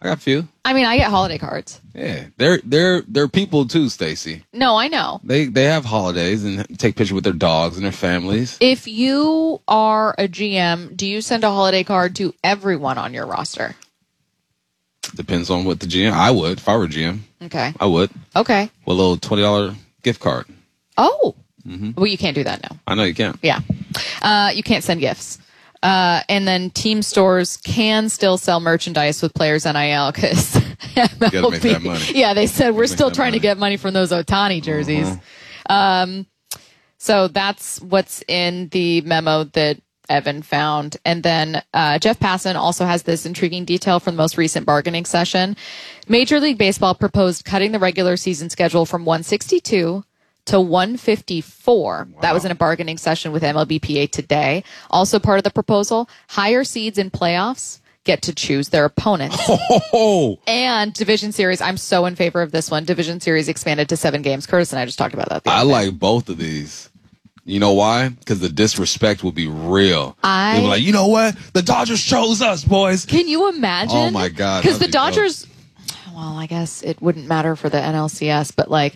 I got a few. I mean, I get holiday cards. Yeah, they're people too, Stacey. No, I know. They have holidays and take pictures with their dogs and their families. If you are a GM, do you send a holiday card to everyone on your roster? Depends on what the GM. I would if I were GM. Okay. I would. Okay. With a little $20 gift card. Oh. Well, you can't do that now. I know you can't. Yeah. You can't send gifts. And then team stores can still sell merchandise with players' NIL because MLB. Gotta make that money. Yeah, they said we're still trying to get money from those Ohtani jerseys. So that's what's in the memo that Evan found. And then Jeff Passan also has this intriguing detail from the most recent bargaining session. Major League Baseball proposed cutting the regular season schedule from 162 to 154. Wow. That was in a bargaining session with MLBPA today. Also part of the proposal, higher seeds in playoffs get to choose their opponents. And Division Series, I'm so in favor of this one. Division Series expanded to 7 games. Curtis and I just talked about that. I like both of these. You know why? Because the disrespect will be real. They were like, you know what? The Dodgers chose us, boys. Can you imagine? Oh, my God. Because the Dodgers, well, I guess it wouldn't matter for the NLCS, but like,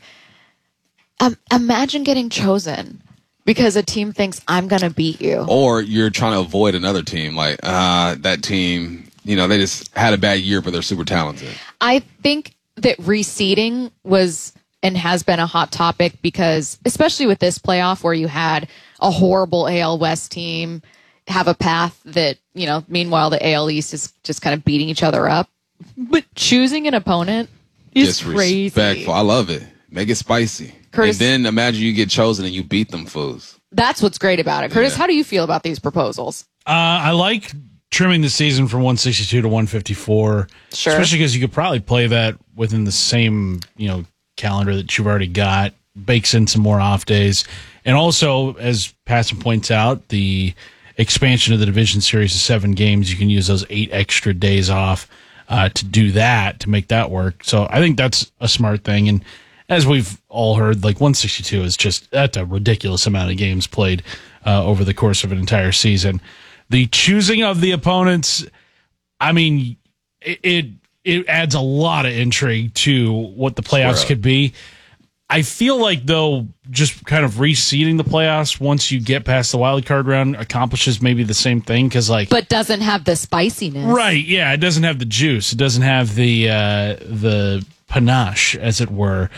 imagine getting chosen because a team thinks I'm going to beat you. Or you're trying to avoid another team. Like, that team, they just had a bad year, but they're super talented. I think that reseeding was and has been a hot topic because, especially with this playoff where you had a horrible AL West team have a path that, meanwhile the AL East is just kind of beating each other up. But choosing an opponent is crazy. Disrespectful. I love it. Make it spicy. Curtis, and then imagine you get chosen and you beat them fools. That's what's great about it. Curtis, how do you feel about these proposals? I like trimming the season from 162 to 154. Sure. Especially because you could probably play that within the same, calendar that you've already got, bakes in some more off days. And also, as Passan points out, the expansion of the division series to 7 games, you can use those 8 extra days off to do that, to make that work. So I think that's a smart thing. And as we've all heard, like 162 is that's a ridiculous amount of games played over the course of an entire season. The choosing of the opponents, I mean, it adds a lot of intrigue to what the playoffs could be. I feel like, though, just kind of reseeding the playoffs once you get past the wild card round accomplishes maybe the same thing but doesn't have the spiciness, right? Yeah, it doesn't have the juice. It doesn't have the panache, as it were.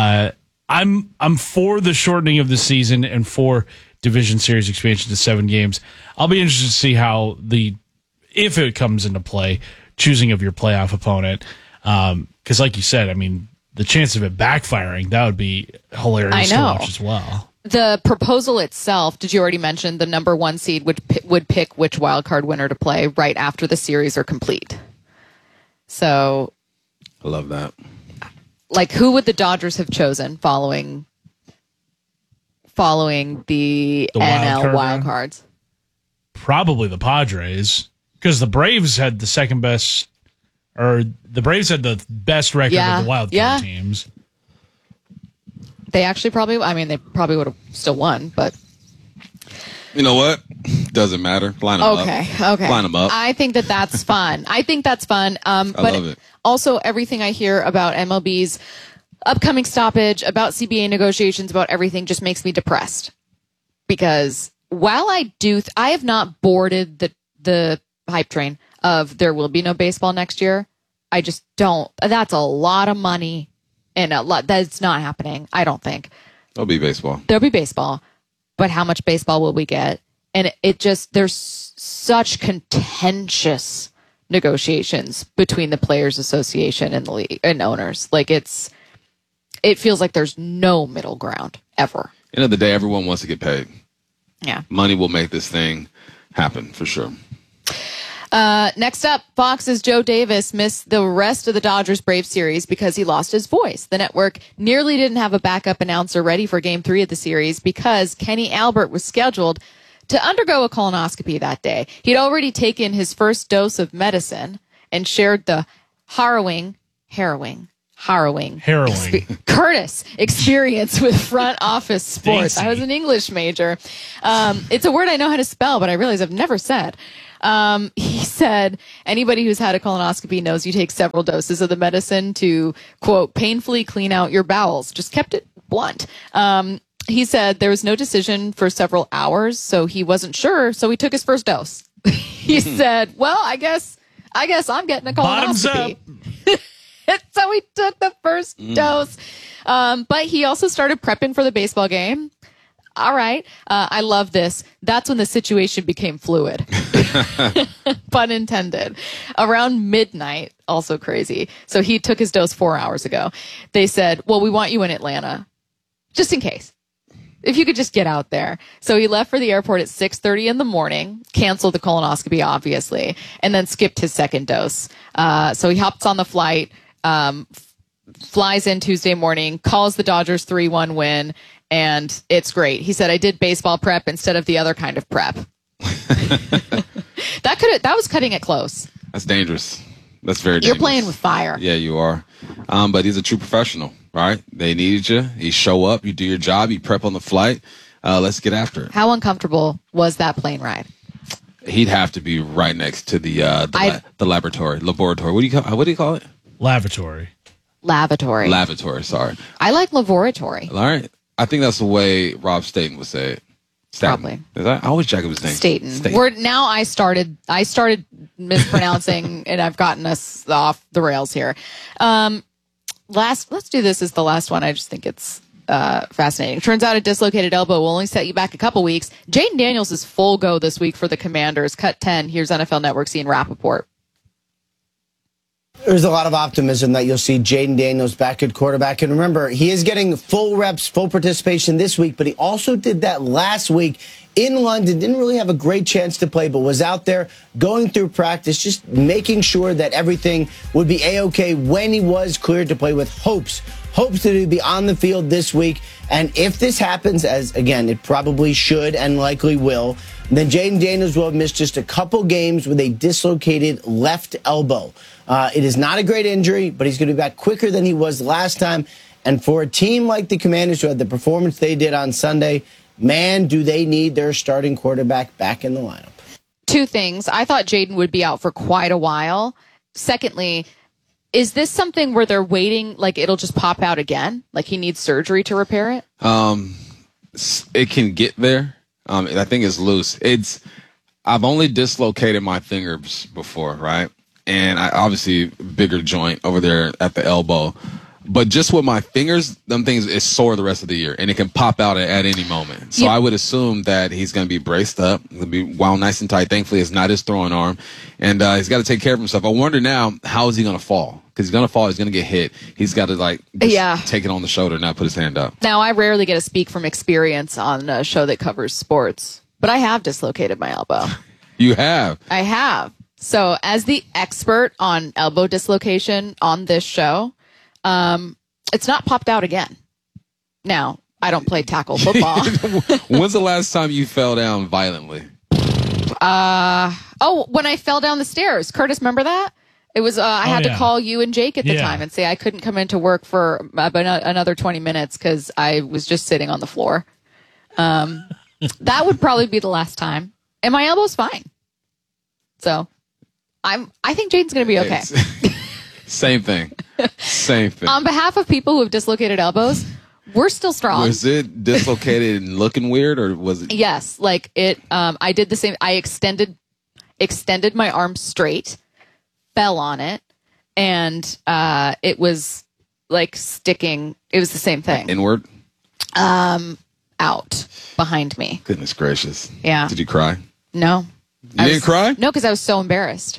I'm for the shortening of the season and for division series expansion to 7 games. I'll be interested to see how if it comes into play, choosing of your playoff opponent. Because like you said, I mean, the chance of it backfiring, that would be hilarious to watch as well. The proposal itself, did you already mention the number 1 seed would pick which wild card winner to play right after the series are complete? So I love that. Like, who would the Dodgers have chosen following the NL wild cards? Probably the Padres, because the Braves had the second best, or the Braves had the best record of the wild card teams. They actually they probably would have still won, but you know what? Doesn't matter. Line them up. Okay. Line them up. I think that's fun. But I love it. Also, everything I hear about MLB's upcoming stoppage, about CBA negotiations, about everything just makes me depressed. Because while I have not boarded the hype train of there will be no baseball next year. I just don't. That's a lot of money and that's not happening. I don't think. There'll be baseball. But how much baseball will we get? And there's such contentious negotiations between the Players Association and the league and owners. Like it feels like there's no middle ground ever. End of the day, everyone wants to get paid. Yeah. Money will make this thing happen for sure. Next up, Fox's Joe Davis missed the rest of the Dodgers-Braves series because he lost his voice. The network nearly didn't have a backup announcer ready for Game 3 of the series because Kenny Albert was scheduled to undergo a colonoscopy that day. He'd already taken his first dose of medicine and shared the harrowing Curtis experience with Front Office Sports. I was an English major. It's a word I know how to spell, but I realize I've never said. He said anybody who's had a colonoscopy knows you take several doses of the medicine to, quote, painfully clean out your bowels. Just kept it blunt. He said there was no decision for several hours, so he wasn't sure, so he took his first dose. He said, well, I guess I'm getting a colonoscopy. So he took the first dose. But he also started prepping for the baseball game. All right. I love this. That's when the situation became fluid. Pun intended. Around midnight, also crazy. So he took his dose 4 hours ago. They said, well, we want you in Atlanta, just in case. If you could just get out there. So he left for the airport at 6:30 in the morning, canceled the colonoscopy, obviously, and then skipped his second dose. So he hops on the flight, flies in Tuesday morning, calls the Dodgers 3-1 win, and it's great. He said, I did baseball prep instead of the other kind of prep. That was cutting it close. That's dangerous. That's very dangerous. You're playing with fire. Yeah, you are. But he's a true professional, right? They needed you. You show up, you do your job, you prep on the flight. Let's get after it. How uncomfortable was that plane ride? He'd have to be right next to the laboratory. What do you call it? Lavatory. Lavatory, sorry. I like laboratory. All right. I think that's the way Rob Staten would say it. Probably. I always jack up his name. Staten. Now I started mispronouncing and I've gotten us off the rails here. Let's do this as the last one. I just think it's fascinating. Turns out a dislocated elbow will only set you back a couple weeks. Jaden Daniels is full go this week for the Commanders. Cut 10. Here's NFL Network's Ian Rappaport. There's a lot of optimism that you'll see Jaden Daniels back at quarterback. And remember, he is getting full reps, full participation this week, but he also did that last week in London. Didn't really have a great chance to play, but was out there going through practice, just making sure that everything would be A-OK when he was cleared to play, with hopes that he'd be on the field this week. And if this happens, as again, it probably should and likely will, then Jaden Daniels will have missed just a couple games with a dislocated left elbow. It is not a great injury, but he's going to be back quicker than he was last time. And for a team like the Commanders, who had the performance they did on Sunday, man, do they need their starting quarterback back in the lineup. Two things. I thought Jaden would be out for quite a while. Secondly, is this something where they're waiting, like it'll just pop out again? Like he needs surgery to repair it? It can get there. I think it's loose. I've only dislocated my fingers before, right? And I obviously bigger joint over there at the elbow. But just with my fingers, them things is sore the rest of the year, and it can pop out at any moment. So I would assume that he's going to be braced up, going to be wound nice and tight. Thankfully, it's not his throwing arm, and he's got to take care of himself. I wonder now, how is he going to fall? Because he's going to fall, he's going to get hit. He's got to take it on the shoulder, not put his hand up. Now, I rarely get to speak from experience on a show that covers sports, but I have dislocated my elbow. You have? I have. So as the expert on elbow dislocation on this show, it's not popped out again. Now, I don't play tackle football. When's the last time you fell down violently? When I fell down the stairs. Curtis, remember that? It was, I had to call you and Jake at the time and say I couldn't come into work for another 20 minutes because I was just sitting on the floor. That would probably be the last time. And my elbow's fine. So I think Jaden's going to be okay. Same thing. On behalf of people who have dislocated elbows, we're still strong. Was it dislocated and looking weird, or was it? Yes, like it. I did the same. I extended my arm straight, fell on it, and it was like sticking. It was the same thing. Inward. Out behind me. Goodness gracious. Yeah. Did you cry? No. You didn't cry? No, because I was so embarrassed.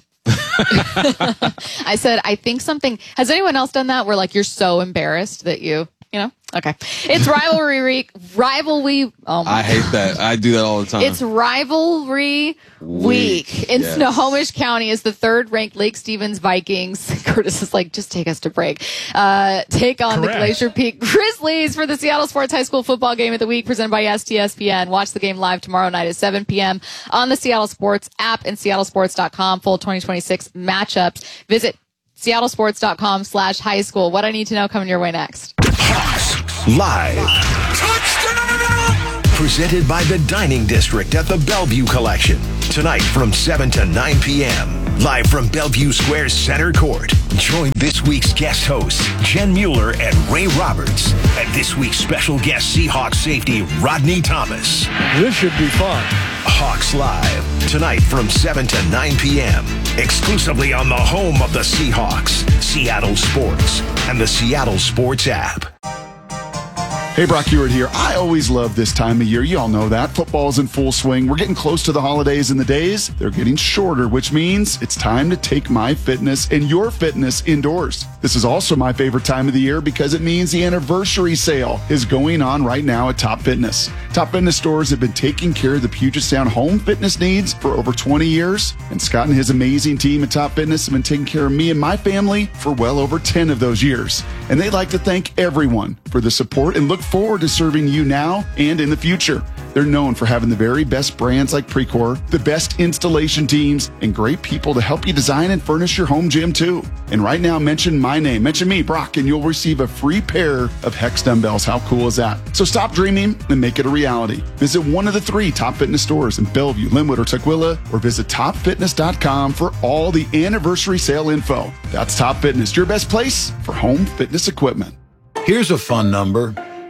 I said, I think something. Has anyone else done that where like you're so embarrassed that you know? Okay. It's rivalry. Oh my I hate that. I do that all the time. It's rivalry week. In Snohomish County is the third-ranked Lake Stevens Vikings. Curtis is like, just take us to break. Take on the Glacier Peak Grizzlies for the Seattle Sports High School football game of the week presented by STSPN. Watch the game live tomorrow night at 7 p.m. on the Seattle Sports app and seattlesports.com. Full 2026 matchups. Visit seattlesports.com/high school. What I need to know coming your way next. Live. Touchdown! Presented by the Dining District at the Bellevue Collection. tonight from 7 to 9 p.m. Live from Bellevue Square Center Court. Join this week's guest hosts, Jen Mueller and Ray Roberts, and this week's special guest Seahawks safety, Rodney Thomas. This should be fun. Hawks Live, tonight from 7 to 9 p.m. Exclusively on the home of the Seahawks, Seattle Sports, and the Seattle Sports app. Hey, Brock Hewitt here. I always love this time of year. You all know that. Football's in full swing. We're getting close to the holidays, and the days, they're getting shorter, which means it's time to take my fitness and your fitness indoors. This is also my favorite time of the year because it means the anniversary sale is going on right now at Top Fitness. Top Fitness stores have been taking care of the Puget Sound home fitness needs for over 20 years, and Scott and his amazing team at Top Fitness have been taking care of me and my family for well over 10 of those years. And they'd like to thank everyone for the support and look forward to serving you now and in the future. They're known for having the very best brands like Precor, the best installation teams, and great people to help you design and furnish your home gym too. And right now, mention my name, mention me, Brock, and you'll receive a free pair of Hex dumbbells. How cool is that? So stop dreaming and make it a reality. Visit one of the 3 Top Fitness stores in Bellevue, Linwood, or Tukwila, or visit topfitness.com for all the anniversary sale info. That's Top Fitness, your best place for home fitness equipment. Here's a fun number,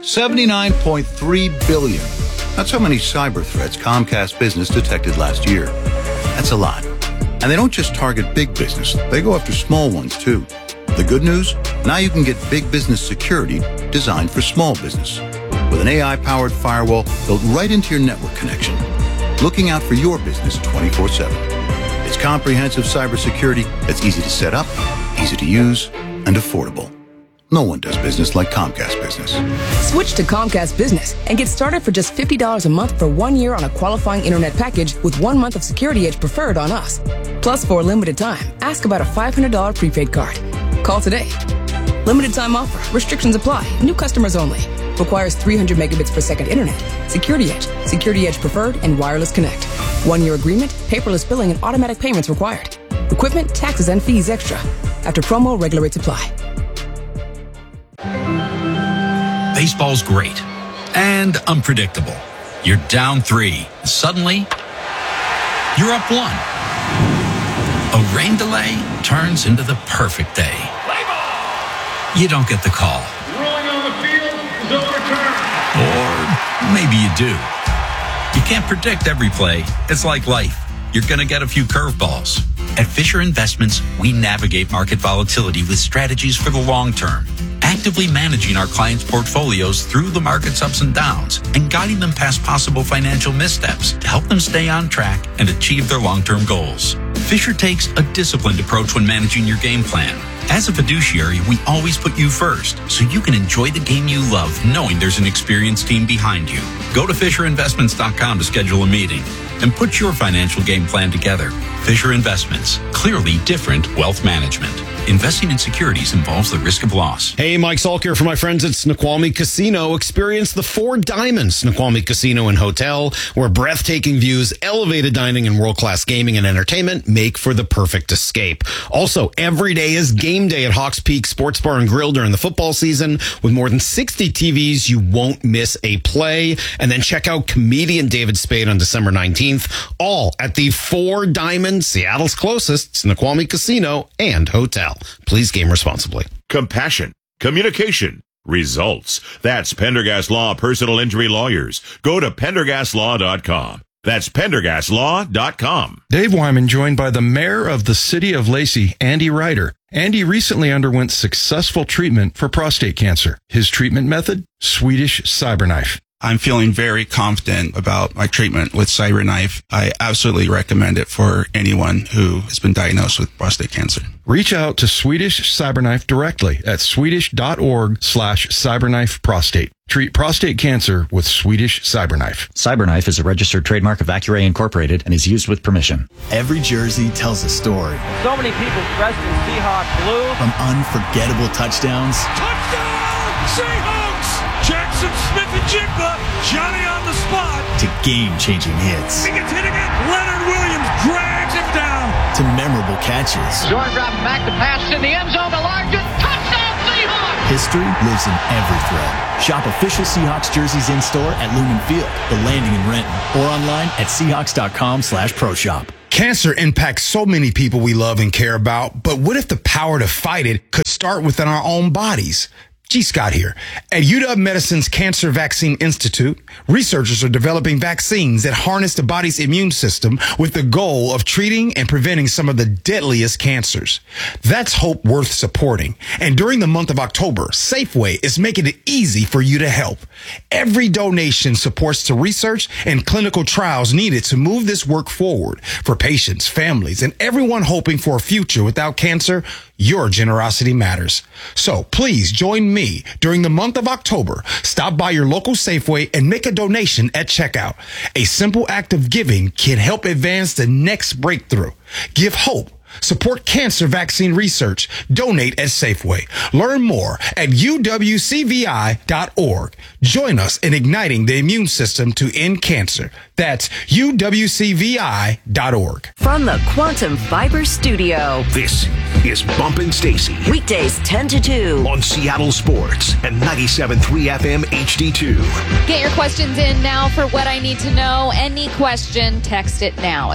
79.3 billion. That's how many cyber threats Comcast Business detected last year. That's a lot. And they don't just target big business, they go after small ones too. The good news? Now you can get big business security designed for small business. With an AI-powered firewall built right into your network connection, looking out for your business 24/7. It's comprehensive cybersecurity that's easy to set up, easy to use, and affordable. No one does business like Comcast Business. Switch to Comcast Business and get started for just $50 a month for 1 year on a qualifying internet package with 1 month of Security Edge preferred on us. Plus, for a limited time, ask about a $500 prepaid card. Call today. Limited time offer. Restrictions apply. New customers only. Requires 300 megabits per second internet. Security Edge. Security Edge preferred and wireless connect. 1 year agreement, paperless billing, and automatic payments required. Equipment, taxes, and fees extra. After promo, regular rates apply. Baseball's great and unpredictable. You're down 3. Suddenly, you're up 1. A rain delay turns into the perfect day. You don't get the call. Rolling on the field is overturned. Or maybe you do. You can't predict every play. It's like life. You're going to get a few curveballs. At Fisher Investments, we navigate market volatility with strategies for the long term, actively managing our clients' portfolios through the market's ups and downs and guiding them past possible financial missteps to help them stay on track and achieve their long-term goals. Fisher takes a disciplined approach when managing your game plan. As a fiduciary, we always put you first, so you can enjoy the game you love knowing there's an experienced team behind you. Go to FisherInvestments.com to schedule a meeting and put your financial game plan together. Fisher Investments, clearly different wealth management. Investing in securities involves the risk of loss. Hey, Mike Salk here for my friends at Snoqualmie Casino. Experience the 4 Diamonds Snoqualmie Casino and Hotel, where breathtaking views, elevated dining, and world-class gaming and entertainment make for the perfect escape. Also, every day is game day at Hawks Peak Sports Bar and Grill during the football season. With more than 60 TVs, you won't miss a play. And then check out comedian David Spade on December 19th, all at the 4 Diamonds, Seattle's closest Snoqualmie Casino and Hotel. Please game responsibly. Compassion, communication, results. That's Pendergast Law Personal Injury Lawyers. Go to PendergastLaw.com. That's PendergastLaw.com. Dave Wyman joined by the mayor of the city of Lacey, Andy Ryder. Andy recently underwent successful treatment for prostate cancer. His treatment method? Swedish CyberKnife. I'm feeling very confident about my treatment with CyberKnife. I absolutely recommend it for anyone who has been diagnosed with prostate cancer. Reach out to Swedish CyberKnife directly at swedish.org/CyberKnifeProstate. Treat prostate cancer with Swedish CyberKnife. CyberKnife is a registered trademark of Accuray Incorporated and is used with permission. Every jersey tells a story. So many people dressed in Seahawks blue. From unforgettable touchdowns. Touchdown, Seahawks! Jackson Smith-Njigba, Johnny on the spot. To game-changing hits. He gets hit again. Leonard Williams drags him down. To memorable catches. Jordan dropping back to pass in the end zone to Larkin. Touchdown Seahawks! History lives in every thread. Shop official Seahawks jerseys in-store at Lumen Field, The Landing in Renton, or online at Seahawks.com/ProShop. Cancer impacts so many people we love and care about, but what if the power to fight it could start within our own bodies? G. Scott here. At UW Medicine's Cancer Vaccine Institute, researchers are developing vaccines that harness the body's immune system with the goal of treating and preventing some of the deadliest cancers. That's hope worth supporting. And during the month of October, Safeway is making it easy for you to help. Every donation supports the research and clinical trials needed to move this work forward for patients, families, and everyone hoping for a future without cancer. Your generosity matters. So please join me during the month of October. Stop by your local Safeway and make a donation at checkout. A simple act of giving can help advance the next breakthrough. Give hope. Support cancer vaccine research. Donate at Safeway. Learn more at uwcvi.org. Join us in igniting the immune system to end cancer. That's uwcvi.org. From the Quantum Fiber Studio, this is Bumpin' Stacy. Weekdays 10 to 2 on Seattle Sports and 97.3 FM HD2. Get your questions in now for What I Need to Know. Any question, text it now.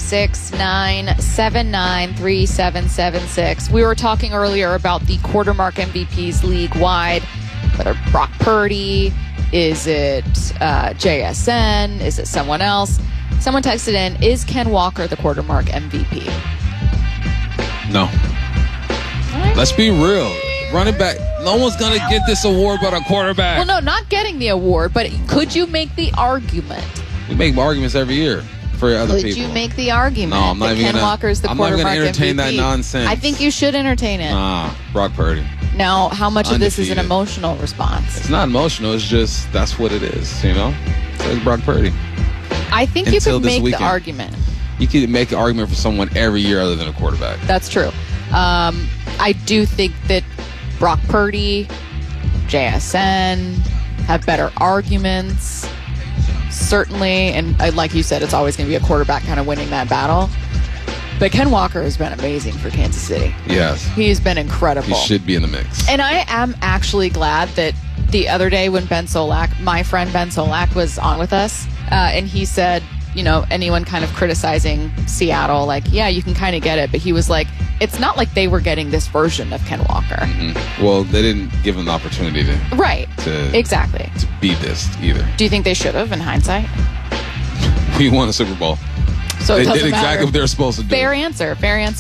866-979-3776. We were talking earlier about the quarter mark MVPs league-wide, whether Brock Purdy, is it JSN, is it someone else? Someone texted in, is Ken Walker the quarter mark MVP? No. Let's be real. Running back, no one's going to get this award but a quarterback. Well, no, not getting the award, but could you make the argument? We make arguments every year for other people. Could you make the argument no, I'm not that even Ken Walker's the quarter mark MVP? I'm not going to entertain that nonsense. I think you should entertain it. Brock Purdy. Now, how much of this is an emotional response? It's not emotional. It's just, that's what it is, you know? So it's Brock Purdy. I think you could make the argument. You could make an argument for someone every year other than a quarterback. That's true. I do think that Brock Purdy, JSN have better arguments, certainly. And like you said, it's always going to be a quarterback kind of winning that battle. But Ken Walker has been amazing for Kansas City. Yes. He's been incredible. He should be in the mix. And I am actually glad that the other day when Ben Solak, my friend Ben Solak, was on with us, and he said, you know, anyone kind of criticizing Seattle, like, yeah, you can kind of get it. But he was like, it's not like they were getting this version of Ken Walker. Mm-hmm. Well, they didn't give him the opportunity to. Right. Exactly. To be this either. Do you think they should have in hindsight? We won a Super Bowl. So they it doesn't did exactly matter. what they were supposed to do. Fair answer.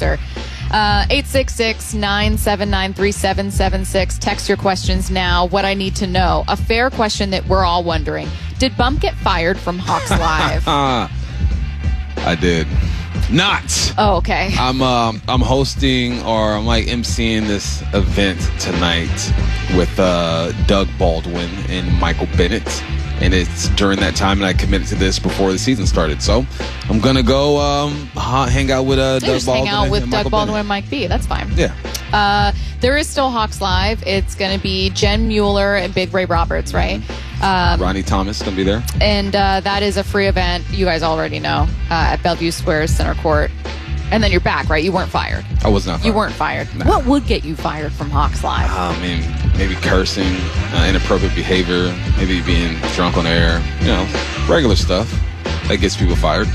866-979-3776. Text your questions now. What I need to know. A fair question that we're all wondering. Did Bump get fired from Hawks Live? I did not. Oh, okay. I'm hosting, or I'm like emceeing this event tonight with Doug Baldwin and Michael Bennett. And it's during that time, and I committed to this before the season started. So I'm going to go hang out with Doug Baldwin. Hang out with Doug Baldwin Bennett. and Mike B. That's fine. Yeah. There is still Hawks Live. It's going to be Jen Mueller and Big Ray Roberts, right? Ronnie Thomas going to be there. And that is a free event, you guys already know, at Bellevue Square Center Court. And then you're back, right? You weren't fired. I was not fired. You weren't fired. No. What would get you fired from Hawks Live? I mean, maybe cursing, inappropriate behavior, maybe being drunk on air, you know, regular stuff that gets people fired.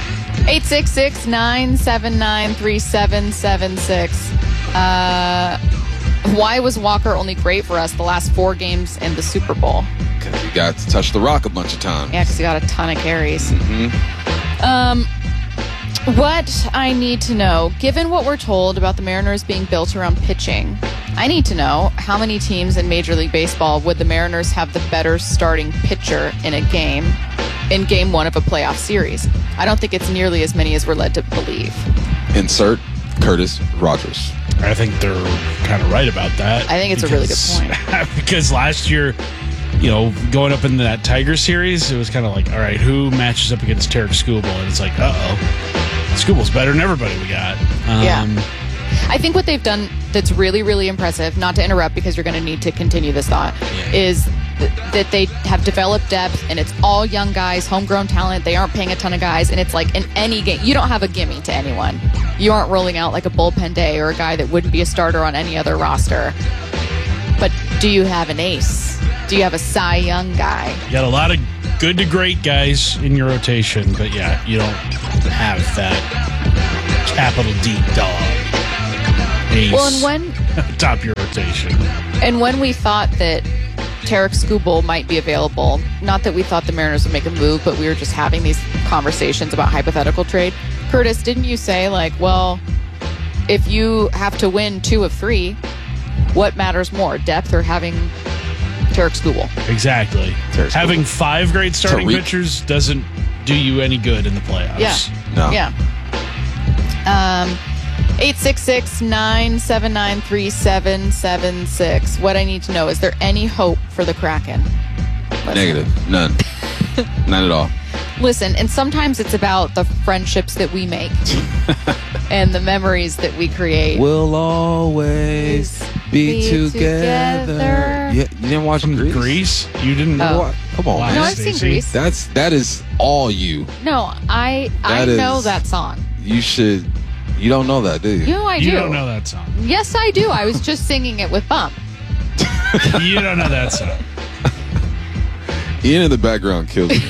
866-979-3776. Why was Walker only great for us the last 4 games in the Super Bowl? Because he got to touch the rock a bunch of times. Yeah, because he got a ton of carries. Mm-hmm. What I need to know, given what we're told about the Mariners being built around pitching, I need to know how many teams in Major League Baseball would the Mariners have the better starting pitcher in a game, in game 1 of a playoff series. I don't think it's nearly as many as we're led to believe. Insert Curtis Rogers. I think they're kind of right about that. I think it's a really good point. Because last year, you know, going up in that Tiger series, it was kind of like, all right, who matches up against Tarek Skubal? And it's like, Skubal's better than everybody we got. Yeah. I think what they've done that's really, really impressive, not to interrupt because you're going to need to continue this thought, is that they have developed depth, and it's all young guys, homegrown talent. They aren't paying a ton of guys, and it's like in any game, you don't have a gimme to anyone. You aren't rolling out like a bullpen day or a guy that wouldn't be a starter on any other roster. But do you have an ace? Do you have a Cy Young guy? You got a lot of good to great guys in your rotation, but yeah, you don't have that capital D dog ace. Well, and when top of your rotation. And when we thought that Tarek Skubal might be available, not that we thought the Mariners would make a move, but we were just having these conversations about hypothetical trade. Curtis, didn't you say, like, well, if you have to win 2 of 3, what matters more, depth or having Tarek Skubal? Exactly. Having 5 great starting pitchers doesn't do you any good in the playoffs. Yeah. No. Yeah. 866-979-3776. What I need to know, is there any hope for the Kraken? Listen. Negative. None. None at all. Listen, and sometimes it's about the friendships that we make and the memories that we create. We'll always be together. You didn't watch Grease? You didn't? Oh. Come on, man. No, I've seen Grease. That is all you. No, I know that song. You should. You don't know that, do you? You know I do. You don't know that song. Yes, I do. I was just singing it with Bump. You don't know that song. Ian in the background kills me.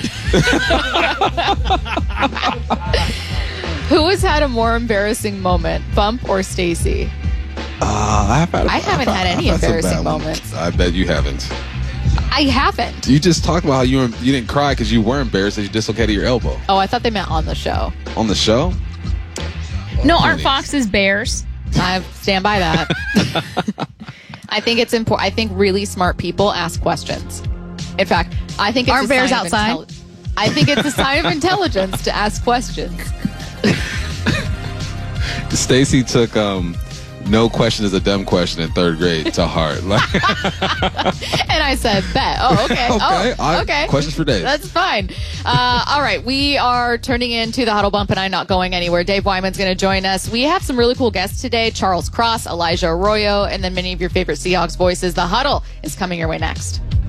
Who has had a more embarrassing moment, Bump or Stacy? I haven't had any embarrassing moments. I bet you haven't. I haven't. You just talked about how you didn't cry because you were embarrassed that you dislocated your elbow. Oh, I thought they meant on the show. On the show? No, aren't foxes bears? I stand by that. I think it's important. I think really smart people ask questions. In fact, I think it's aren't bears outside? I think it's a sign of intelligence to ask questions. Stacy took no question is a dumb question in 3rd grade to heart. And I said, bet. Oh, okay. Okay. Questions for Dave. That's fine. All right. We are turning into the Huddle Bump and I'm not going anywhere. Dave Wyman's going to join us. We have some really cool guests today. Charles Cross, Elijah Arroyo, and then many of your favorite Seahawks voices. The Huddle is coming your way next.